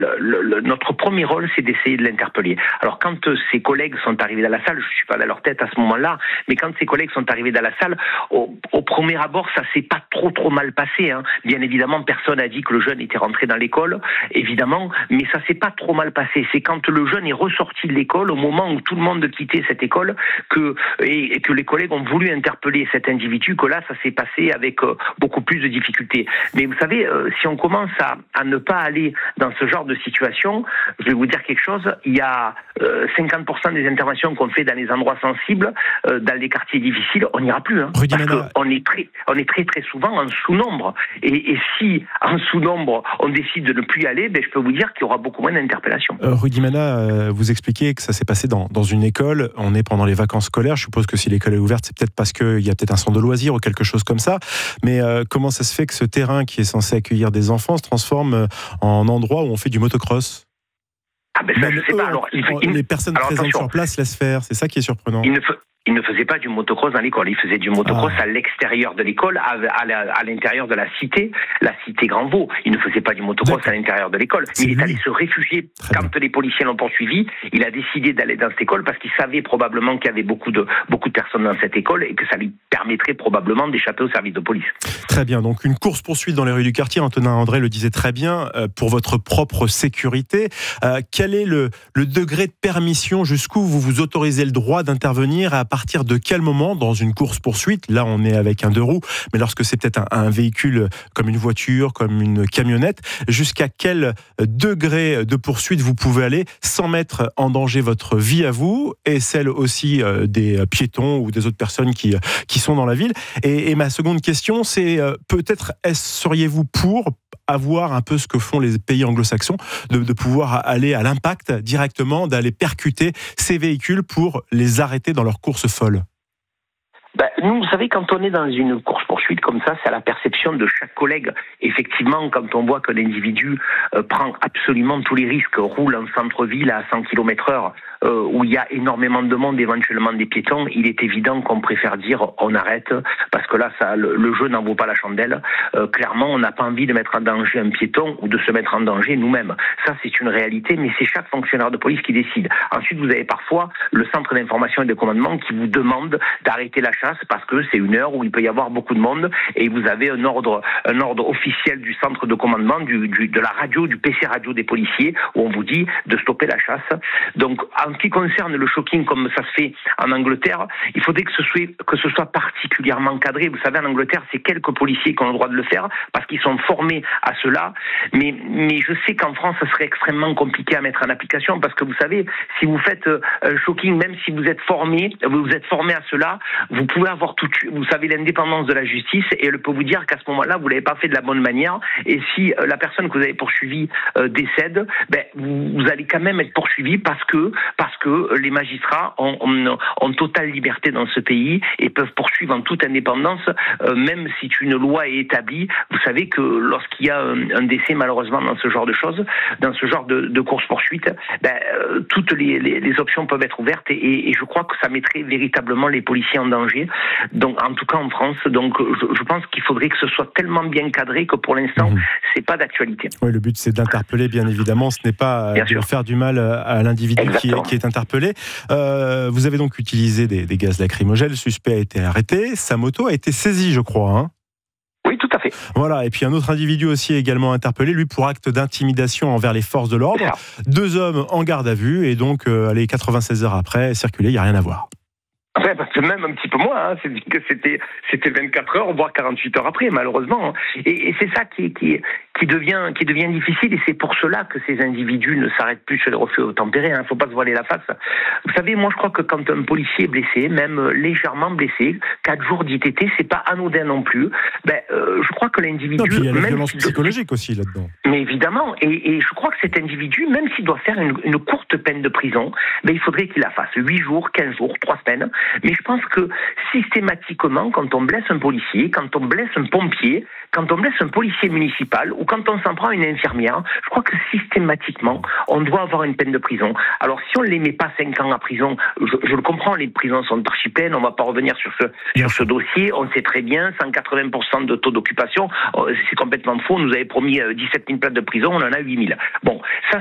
notre premier rôle, c'est d'essayer de l'interpeller. Alors, quand ses collègues sont arrivés dans la salle, je ne suis pas dans leur tête à ce moment-là, mais quand ses collègues sont arrivés dans la salle, au premier abord, ça s'est pas trop mal passé. Bien évidemment, personne n'a dit que le jeune était rentré dans l'école, évidemment, mais ça s'est pas trop mal passé. C'est quand le jeune est ressorti de l'école, au moment où tout le monde quittait cette école, et que les collègues ont voulu interpeller cet individu, que là, ça s'est passé avec beaucoup plus de difficultés. Mais vous savez, si on commence à ne pas aller dans ce genre de situation, je vais vous dire quelque chose, il y a 50% des interventions qu'on fait dans les endroits sensibles, dans les quartiers difficiles, on n'ira plus. Parce qu'on est très souvent en sous-nombre. Et si, en sous-nombre, on décide de ne plus y aller, je peux vous dire qu'il y aura beaucoup moins d'interpellations. Rudy Mana, vous expliquez que ça s'est passé dans une école, on est pendant les vacances scolaires, je suppose que si l'école est ouverte, c'est peut-être parce qu'il y a peut-être un centre de loisirs ou quelque chose comme ça, mais comment ça se fait que ce terrain qui est censé accueillir des enfants se transforme en endroit où on fait du motocross? Ça, je sais pas. Alors, les personnes présentes sur place laissent faire, c'est ça qui est surprenant. Il ne faisait pas du motocross dans l'école, il faisait du motocross à l'extérieur de l'école, à l'intérieur de la cité Grand-Vaux. Il ne faisait pas du motocross à l'intérieur de l'école. Il est allé se réfugier quand les policiers l'ont poursuivi. Il a décidé d'aller dans cette école parce qu'il savait probablement qu'il y avait beaucoup de personnes dans cette école et que ça lui permettrait probablement d'échapper au service de police. Très bien, donc une course-poursuite dans les rues du quartier, Antonin André le disait très bien, pour votre propre sécurité. Quel est le degré de permission, jusqu'où vous vous autorisez le droit d'intervenir, à partir de quel moment dans une course-poursuite? Là, on est avec un 2 roues, mais lorsque c'est peut-être un véhicule comme une voiture, comme une camionnette, jusqu'à quel degré de poursuite vous pouvez aller sans mettre en danger votre vie à vous et celle aussi des piétons ou des autres personnes qui sont dans la ville? Et ma seconde question, c'est peut-être seriez-vous pour avoir un peu ce que font les pays anglo-saxons, de pouvoir aller à l'impact directement, d'aller percuter ces véhicules pour les arrêter dans leur course folle? Nous, vous savez, quand on est dans une course-poursuite comme ça, c'est à la perception de chaque collègue. Effectivement, quand on voit que l'individu prend absolument tous les risques, roule en centre-ville à 100 km/h, où il y a énormément de monde, éventuellement des piétons, il est évident qu'on préfère dire on arrête, parce que là, le jeu n'en vaut pas la chandelle. Clairement, on n'a pas envie de mettre en danger un piéton ou de se mettre en danger nous-mêmes. Ça, c'est une réalité, mais c'est chaque fonctionnaire de police qui décide. Ensuite, vous avez parfois le centre d'information et de commandement qui vous demande d'arrêter la chasse parce que c'est une heure où il peut y avoir beaucoup de monde et vous avez un ordre officiel du centre de commandement, de la radio, du PC radio des policiers, où on vous dit de stopper la chasse. Donc, en ce qui concerne le shocking, comme ça se fait en Angleterre, il faudrait que ce soit particulièrement cadré. Vous savez, en Angleterre, c'est quelques policiers qui ont le droit de le faire parce qu'ils sont formés à cela. Mais je sais qu'en France, ce serait extrêmement compliqué à mettre en application parce que vous savez, si vous faites un shocking, même si vous êtes formé à cela, vous pouvez avoir vous savez, l'indépendance de la justice et elle peut vous dire qu'à ce moment-là, vous l'avez pas fait de la bonne manière. Et si la personne que vous avez poursuivie décède, vous allez quand même être poursuivi parce que les magistrats ont totale liberté dans ce pays et peuvent poursuivre en toute indépendance, même si une loi est établie. Vous savez que lorsqu'il y a un décès, malheureusement, dans ce genre de choses, dans ce genre de course-poursuite, toutes les options peuvent être ouvertes et je crois que ça mettrait véritablement les policiers en danger. Donc, en tout cas en France, donc je pense qu'il faudrait que ce soit tellement bien cadré que pour l'instant, c'est pas d'actualité. Oui, le but c'est d'interpeller, bien évidemment. Ce n'est pas de faire du mal à l'individu qui est interpellé. Vous avez donc utilisé des gaz lacrymogènes. Le suspect a été arrêté. Sa moto a été saisie, je crois. Oui, tout à fait. Voilà, et puis un autre individu aussi également interpellé, lui pour acte d'intimidation envers les forces de l'ordre. 2 hommes en garde à vue et donc 96 heures après, circuler, il n'y a rien à voir. Parce que même un petit peu moins, c'est dit que c'était 24 heures, voire 48 heures après, malheureusement. Et c'est ça qui devient difficile, et c'est pour cela que ces individus ne s'arrêtent plus sur les refus tempérés. Faut pas se voiler la face. Vous savez, moi je crois que quand un policier est blessé, même légèrement blessé, 4 jours d'ITT, c'est pas anodin non plus. Je crois que l'individu, il y a la violence psychologique aussi là-dedans. Mais évidemment, et je crois que cet individu, même s'il doit faire une courte peine de prison, il faudrait qu'il la fasse 8 jours, 15 jours, 3 semaines. Mais je pense que systématiquement, quand on blesse un policier, quand on blesse un pompier, quand on blesse un policier municipal ou quand on s'en prend à une infirmière, je crois que systématiquement, on doit avoir une peine de prison. Alors, si on ne les met pas 5 ans à prison, je le comprends, les prisons sont archi pleines, on ne va pas revenir sur ce dossier, on sait très bien, 180% de taux d'occupation, c'est complètement faux, on nous avait promis 17 000 places de prison, on en a 8 000. Bon, ça